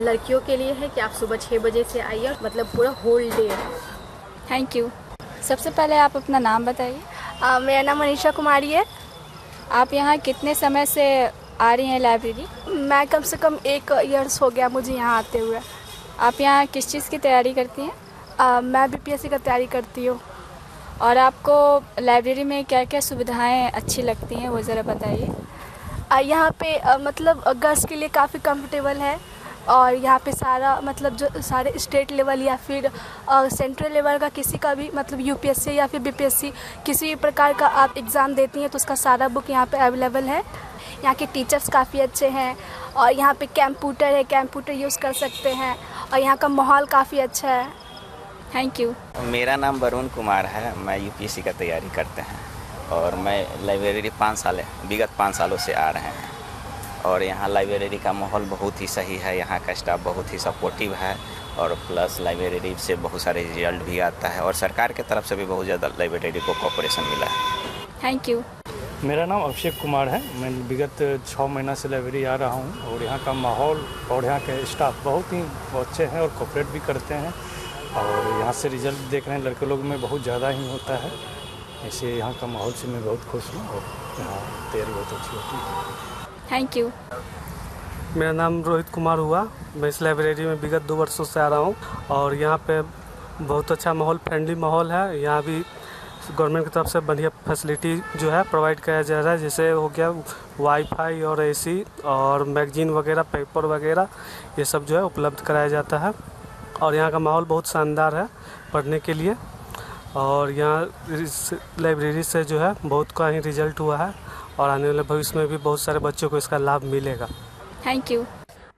लड़कियों के लिए है कि आप सुबह 6 बजे से आइए, मतलब पूरा होल डे। Thank you. सबसे पहले आप अपना नाम बताइए। मेरा नाम मनीषा कुमारी है। आप यहाँ कितने समय से आ रही हैं लाइब्रेरी? मैं कम से कम 1 ईयर्स हो गया मुझे यहाँ आते हुए। आप यहाँ किस चीज़ की तैयारी करती हैं? मैं बीपीएससी का तैयारी करती हूँ। और आपको लाइब्रेरी में क्या क्या सुविधाएं अच्छी लगती हैं वो ज़रा बताइए। यहाँ पे मतलब गर्ल्स के लिए काफ़ी कंफर्टेबल है, और यहाँ पे सारा मतलब जो सारे स्टेट लेवल या फिर सेंट्रल लेवल का किसी का भी मतलब यूपीएससी या फिर बीपीएससी किसी भी प्रकार का आप एग्ज़ाम देती हैं तो उसका सारा बुक यहाँ पे अवेलेबल है। यहाँ के टीचर्स काफ़ी अच्छे हैं, और यहाँ पे कंप्यूटर है, कंप्यूटर यूज़ कर सकते हैं, और यहाँ का माहौल काफ़ी अच्छा है। Thank you. मेरा नाम वरुण कुमार है। मैं यूपीएससी का तैयारी करते हैं और मैं लाइब्रेरी 5 साल है, विगत 5 सालों से आ रहे हैं। और यहाँ लाइब्रेरी का माहौल बहुत ही सही है, यहाँ का स्टाफ बहुत ही सपोर्टिव है, और प्लस लाइब्रेरी से बहुत सारे रिजल्ट भी आता है, और सरकार के तरफ से भी बहुत ज़्यादा लाइब्रेरी को कोऑपरेशन मिला है। Thank you. मेरा नाम अभिषेक कुमार है। मैं विगत 6 महीना से लाइब्रेरी आ रहा हूँ, और यहाँ का माहौल और यहाँ के स्टाफ बहुत ही अच्छे हैं और कोऑपरेट भी करते हैं, और यहाँ से रिजल्ट देख रहे हैं लड़के लोग में बहुत ज़्यादा ही होता है। ऐसे यहाँ का माहौल से मैं बहुत खुश हूँ, और यहाँ तैयारी बहुत अच्छी होती है। Thank you. मेरा नाम रोहित कुमार हुआ। मैं इस लाइब्रेरी में विगत 2 वर्षों से आ रहा हूँ, और यहाँ पे बहुत अच्छा माहौल, फ्रेंडली माहौल है। यहाँ भी गवर्नमेंट की तरफ से बढ़िया फैसिलिटी जो है प्रोवाइड किया जा रहा है, जैसे हो गया वाईफाई और एसी और मैगजीन वगैरह, पेपर वगैरह, ये सब जो है उपलब्ध कराया जाता है। और यहाँ का माहौल बहुत शानदार है पढ़ने के लिए, और यहाँ इस लाइब्रेरी से जो है बहुत का ही रिजल्ट हुआ है, और आने वाले भविष्य में भी बहुत सारे बच्चों को इसका लाभ मिलेगा। Thank you.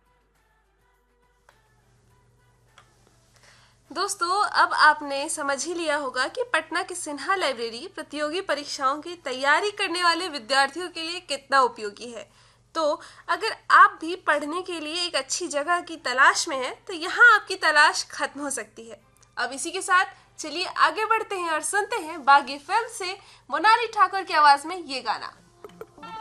दोस्तों, अब आपने समझ ही लिया होगा कि पटना की सिन्हा लाइब्रेरी प्रतियोगी परीक्षाओं की तैयारी करने वाले विद्यार्थियों के लिए कितना उपयोगी है। तो अगर आप भी पढ़ने के लिए एक अच्छी जगह की तलाश में हैं, तो यहाँ आपकी तलाश खत्म हो सकती है। अब इसी के साथ चलिए आगे बढ़ते हैं और सुनते हैं बागी फिल्म से मोनाली ठाकुर की आवाज में ये गाना।